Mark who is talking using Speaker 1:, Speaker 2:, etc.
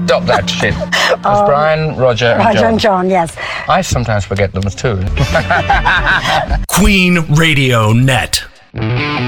Speaker 1: Stop that shit. It's Brian, Roger,
Speaker 2: and John, yes.
Speaker 1: I sometimes forget them too.
Speaker 3: Queen Radio Net.